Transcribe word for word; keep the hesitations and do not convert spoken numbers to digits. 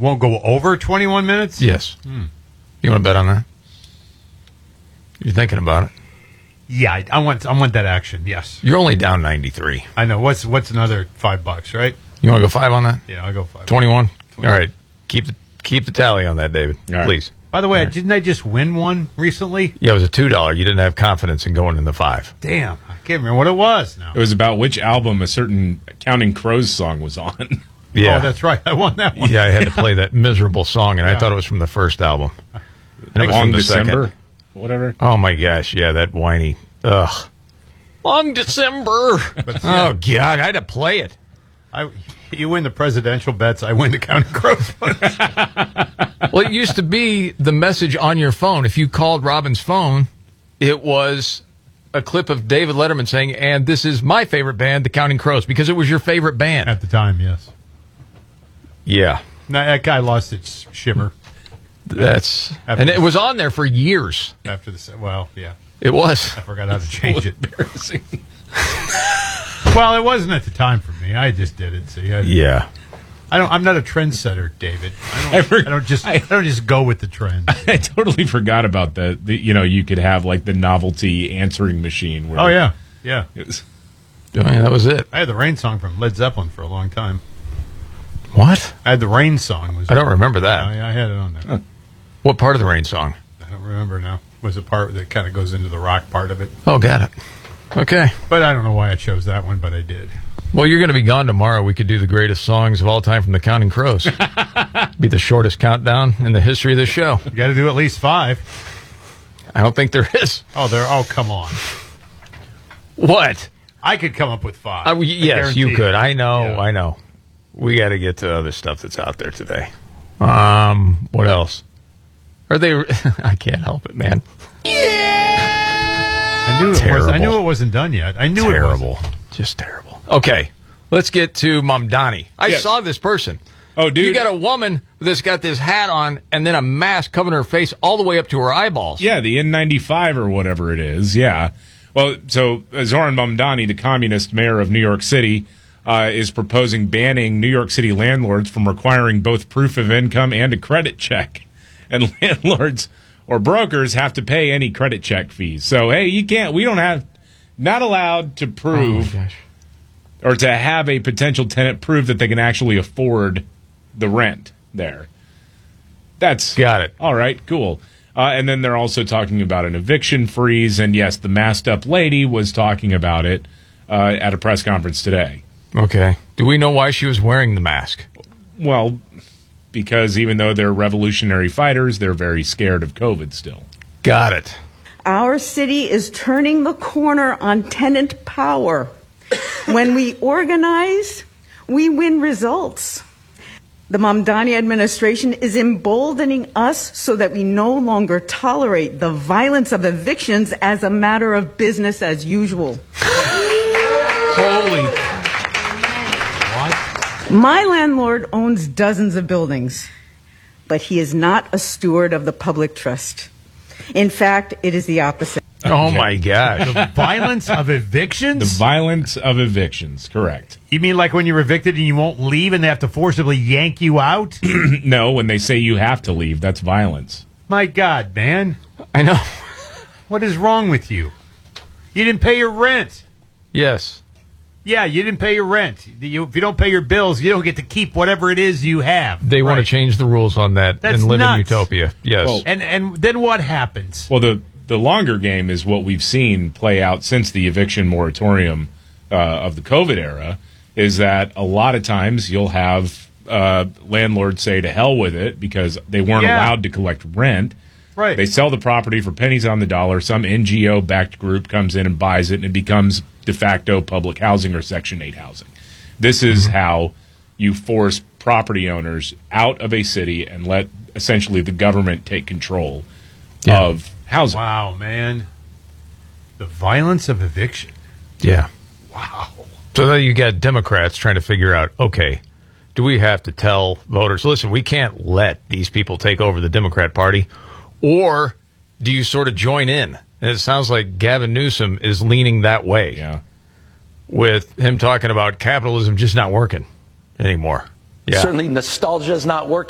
won't go over twenty-one minutes? Yes. Hmm. You want to bet on that? You're thinking about it. Yeah, I, I want I want that action, yes. You're only down ninety-three. I know. What's what's another five bucks, right? You want to go five on that? Yeah, I'll go five. twenty-one? All right. Keep the, keep the tally on that, David, right. please. By the way, right. didn't I just win one recently? Yeah, it was a two dollars. You didn't have confidence in going in the five. Damn, I can't remember what it was now. It was about which album a certain Counting Crows song was on. Yeah. Oh, that's right. I won that one. Yeah, I had to play that miserable song, and Yeah. I thought it was from the first album. And it was Long from the December, second. whatever. Oh, my gosh. Yeah, that whiny. Ugh. Long December. Oh, God. I had to play it. I, you win the presidential bets, I win the Counting Crows ones. Well, it used to be the message on your phone. If you called Robin's phone, it was a clip of David Letterman saying, and this is my favorite band, the Counting Crows, because it was your favorite band. At the time, yes. Yeah. No, that guy lost its shimmer. That's After and it the- was on there for years. After the well, yeah, It was. I forgot how to change it. Embarrassing. Well, it wasn't at the time for me. I just did it. See, I, Yeah. I don't. I'm not a trendsetter, David. I don't. I for- I don't just. I, don't just go with the trend. I totally forgot about the, the. You know, you could have like the novelty answering machine. Where Oh yeah, yeah. it was- Oh, yeah, that was it. I had the Rain song from Led Zeppelin for a long time. What? I had the Rain song. Was I don't remember that. I, I had it on there. What part of the Rain song? I don't remember now. Was the part that kind of goes into the rock part of it? Oh, got it. Okay. But I don't know why I chose that one, but I did. Well, you're going to be gone tomorrow. We could do the greatest songs of all time from the Counting Crows. Be the shortest countdown in the history of the show. You got to do at least five. I don't think there is. Oh, there. Oh, come on. What? I could come up with five. Uh, yes, you guarantee could. it. I know. Yeah. I know. We got to get to other stuff that's out there today. Um, what else? Are they? I can't help it, man. I knew it was. I Terrible. knew it wasn't done yet. I knew it Terrible. wasn't. Just terrible. Okay, let's get to Mamdani. I Yes. saw this person. Oh, dude. You got a woman that's got this hat on and then a mask covering her face all the way up to her eyeballs. Yeah, the N ninety-five or whatever it is. Yeah. Well, so uh, Zoran Mamdani, the communist mayor of New York City, uh, is proposing banning New York City landlords from requiring both proof of income and a credit check. And landlords or brokers have to pay any credit check fees. So, hey, you can't, we don't have, not allowed to prove Oh, my gosh. or to have a potential tenant prove that they can actually afford the rent there. That's Got it. all right, cool. Uh, and then they're also talking about an eviction freeze. And yes, the masked up lady was talking about it uh, at a press conference today. Okay. Do we know why she was wearing the mask? Well, because even though they're revolutionary fighters, they're very scared of COVID still. Got it. Our city is turning the corner on tenant power. When we organize, we win results. The Mamdani administration is emboldening us so that we no longer tolerate the violence of evictions as a matter of business as usual. Holy. My landlord owns dozens of buildings, but he is not a steward of the public trust. In fact, it is the opposite. Oh, my gosh. The violence of evictions? The violence of evictions, correct. You mean like when you're evicted and you won't leave and they have to forcibly yank you out? No, when they say you have to leave, that's violence. My God, man. I know. What is wrong with you? You didn't pay your rent. Yes. Yeah, you didn't pay your rent. You, if you don't pay your bills, you don't get to keep whatever it is you have. They want to Right. change the rules on that That's and live in nuts. utopia. Yes. Well, And and then what happens? Well, the the longer game is what we've seen play out since the eviction moratorium uh, of the COVID era, is that a lot of times you'll have uh, landlords say to hell with it because they weren't Yeah. allowed to collect rent. Right. They sell the property for pennies on the dollar. Some N G O-backed group comes in and buys it, and it becomes de facto public housing or Section eight housing. This is how you force property owners out of a city and let essentially the government take control Yeah. of housing. Wow, man. The violence of eviction. Yeah. Wow. So then you got Democrats trying to figure out, okay, do we have to tell voters, listen, we can't let these people take over the Democrat Party, or do you sort of join in? And it sounds like Gavin Newsom is leaning that way, Yeah. with him talking about capitalism just not working anymore. Yeah. Certainly nostalgia is not working.